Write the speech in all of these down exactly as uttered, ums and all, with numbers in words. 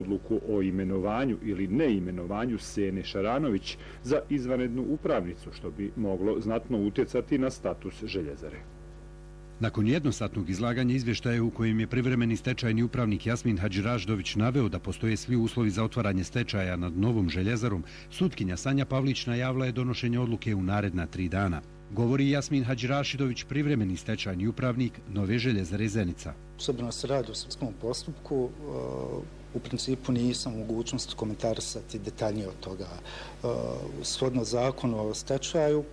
odluku o imenovanju ili neimenovanju Sene Šaranović za izvanrednu upravnicu, što bi moglo znatno utjecati na status željezare. Nakon jednosatnog izlaganja izvještaja u kojem je privremeni stečajni upravnik Jasmin Hadžiraždović naveo da postoje svi uslovi za otvaranje stečaja nad novom željezarom, sutkinja Sanja Pavlić najavila je donošenje odluke u naredna tri dana. Govori Jasmin Hadžirašidović, privremeni stečajni upravnik nove željezare Zenica. S obzirom da se radi o sudskom postupku, u principu nisam u mogućnosti komentarisati detaljnije od toga. Shodno zakonu o stečaju,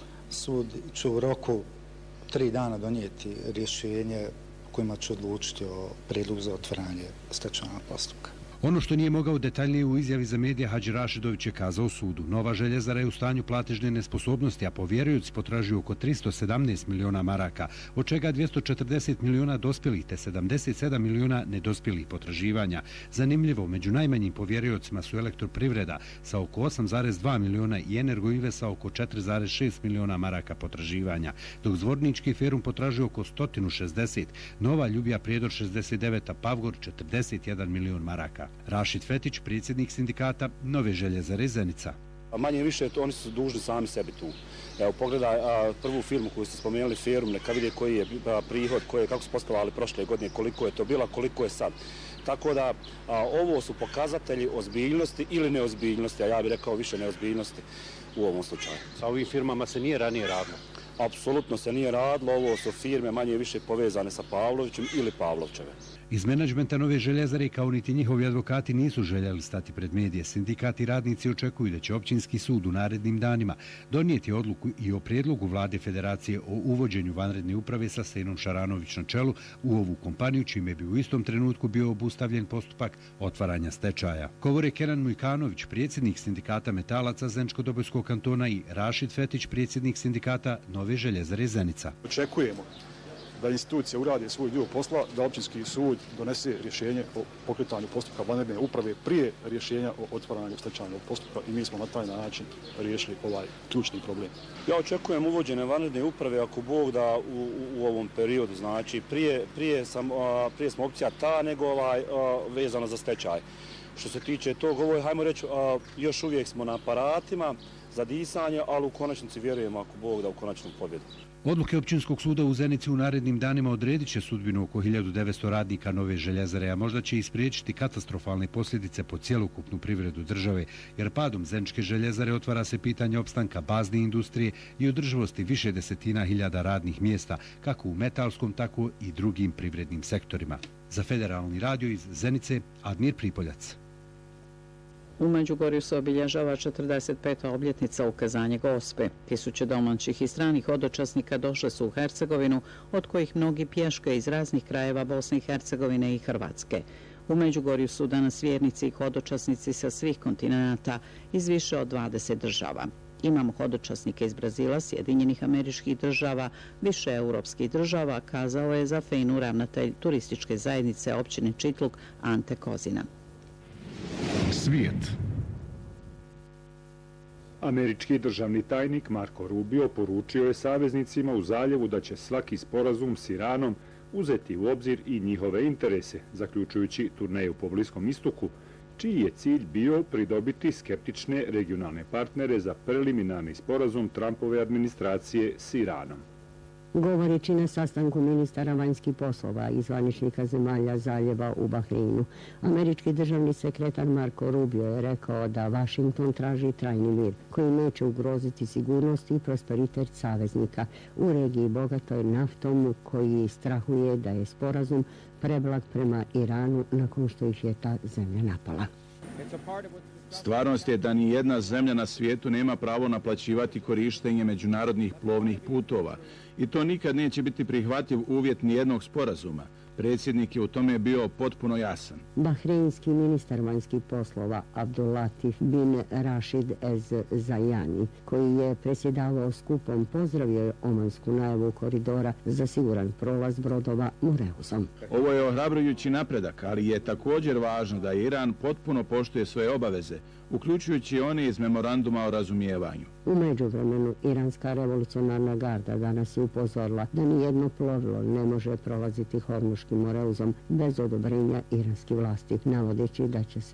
sud će u roku tri dana donijeti rješenje kojima će odlučiti o prijedlogu za otvaranje stečajnog postupka. Ono što nije mogao detaljnije u izjavi za medija, Hadžirašidović je kazao sudu. Nova željezara je u stanju platežne nesposobnosti, a povjerioci potražuju oko tristo sedamnaest miliona maraka, od čega dvjesto četrdeset miliona dospjelih te sedamdeset sedam miliona nedospjelih potraživanja. Zanimljivo, među najmanjim povjeriocima su Elektroprivreda sa oko osam zarez dva miliona i Energoinvest sa oko četiri zarez šest miliona maraka potraživanja, dok Zvornički Ferum potražuje oko sto šezdeset, Nova Ljubija Prijedor šezdeset devet, a Pavgor četrdeset jedan milion maraka. Rašid Fetić, predsjednik sindikata Nove željezare Zenica. Manje više oni su dužni sami sebi tu. Evo, pogledaj a, prvu firmu koju ste spomenuli, Ferum, neka vide koji je a, prihod, koji, kako su poslovali prošle godine, koliko je to bilo, koliko je sad. Tako da a, ovo su pokazatelji ozbiljnosti ili neozbiljnosti, a ja bih rekao više neozbiljnosti u ovom slučaju. Sa ovim firmama se nije ranije radilo? Apsolutno se nije radilo, ovo su firme manje više povezane sa Pavlovićem ili Pavlovčeve. Iz menadžmenta Nove željezare kao niti njihovi advokati nisu željeli stati pred medije. Sindikati i radnici očekuju da će općinski sud u narednim danima donijeti odluku i o prijedlogu vlade federacije o uvođenju vanredne uprave sa Senom Šaranović na čelu u ovu kompaniju, čime bi u istom trenutku bio obustavljen postupak otvaranja stečaja. Govore Kenan Mujkanović, predsjednik sindikata metalaca Zeničko-Dobojskog kantona, i Rašid Fetić, predsjednik sindikata Nove željezare Zenica. Očekujemo da institucija uradi svoj dio posla, da općinski sud donese rješenje o pokretanju postupka vanredne uprave prije rješenja o otvaranju stečajnog postupka, i mi smo na taj način riješili ovaj ključni problem. Ja očekujem uvođenje vanredne uprave, ako Bog da, u, u ovom periodu. Znači, prije, prije, sam, a, prije smo opcija ta nego ovaj, a, vezana za stečaj. Što se tiče tog, ovo je, hajmo reći, a, još uvijek smo na aparatima za disanje, ali u konačnici vjerujemo, ako Bog da, u konačnu pobjedu. Odluke Općinskog suda u Zenici u narednim danima odredit će sudbinu oko hiljadu devetsto radnika Nove željezare, a možda će ispriječiti katastrofalne posljedice po cjelokupnu privredu države, jer padom Zeničke željezare otvara se pitanje opstanka bazne industrije i održivosti više desetina hiljada radnih mjesta, kako u metalskom, tako i drugim privrednim sektorima. Za Federalni radio iz Zenice, Admir Pripoljac. U Međugorju se obilježava četrdeset peta obljetnica ukazanja Gospe. Tisuće domaćih i stranih hodočasnika došle su u Hercegovinu, od kojih mnogi pješke iz raznih krajeva Bosne i Hercegovine i Hrvatske. U Međugorju su danas vjernici i hodočasnici sa svih kontinenta iz više od dvadeset država. Imamo hodočasnike iz Brazila, Sjedinjenih Američkih Država, više europskih država, kazao je za Fejnu ravnatelj turističke zajednice općine Čitluk Ante Kozina. Svijet. Američki državni tajnik Marko Rubio poručio je saveznicima u zaljevu da će svaki sporazum s Iranom uzeti u obzir i njihove interese, zaključujući turneju po Bliskom istoku, čiji je cilj bio pridobiti skeptične regionalne partnere za preliminarni sporazum Trumpove administracije s Iranom. Govoreći na sastanku ministara vanjskih poslova i zvaničnika zemalja zaljeva u Bahreinu, američki državni sekretar Marko Rubio je rekao da Vašington traži trajni mir koji neće ugroziti sigurnost i prosperitet saveznika u regiji bogatoj naftom, koji strahuje da je sporazum preblag prema Iranu nakon što ih je ta zemlja napala. Stvarnost je da ni jedna zemlja na svijetu nema pravo naplaćivati korištenje međunarodnih plovnih putova i to nikad neće biti prihvatljiv uvjet nijednog sporazuma. Predsjednik je u tome bio potpuno jasan. Bahreinski ministar vanjskih poslova Abdulatif bin Rashid Ez Zajani, koji je predsjedavao skupom, pozdravio je omansku najavu koridora za siguran prolaz brodova Mureuzom. Ovo je ohrabrujući napredak, ali je također važno da Iran potpuno poštuje svoje obaveze, uključujući one iz memoranduma o razumijevanju. U međuvremenu, Iranska revolucionarna garda danas je upozorila da nijedno plovilo ne može prolaziti Hormuškim moreuzom bez odobrenja iranskih vlasti, navodeći da će se